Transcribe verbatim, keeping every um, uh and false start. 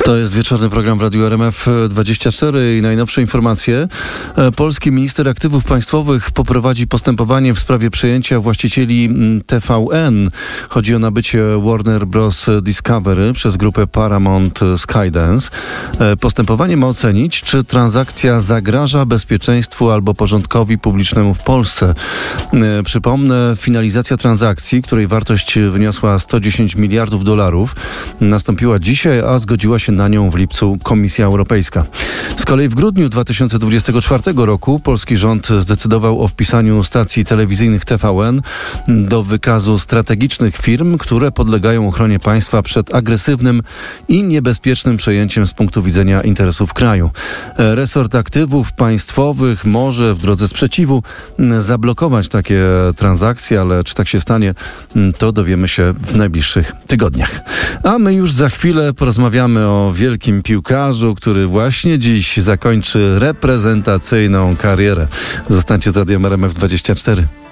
To jest wieczorny program w Radiu R M F dwadzieścia cztery i najnowsze informacje. Polski minister aktywów państwowych poprowadzi postępowanie w sprawie przejęcia właścicieli T V N. Chodzi o nabycie Warner Bros. Discovery przez grupę Paramount Skydance. Postępowanie ma ocenić, czy transakcja zagraża bezpieczeństwu albo porządkowi publicznemu w Polsce. Przypomnę, finalizacja transakcji, której wartość wyniosła sto dziesięć miliardów dolarów, nastąpiła dzisiaj, a zgodziła się na nią w lipcu Komisja Europejska. Z kolei w grudniu dwa tysiące dwudziestego czwartego roku polski rząd zdecydował o wpisaniu stacji telewizyjnych T V N do wykazu strategicznych firm, które podlegają ochronie państwa przed agresywnym i niebezpiecznym przejęciem z punktu widzenia interesów kraju. Resort aktywów państwowych może w drodze sprzeciwu zablokować takie transakcje, ale czy tak się stanie, to dowiemy się w najbliższych tygodniach. A my już za chwilę porozmawiamy o wielkim piłkarzu, który właśnie dziś zakończy reprezentacyjną karierę. Zostańcie z Radiem R M F dwadzieścia cztery.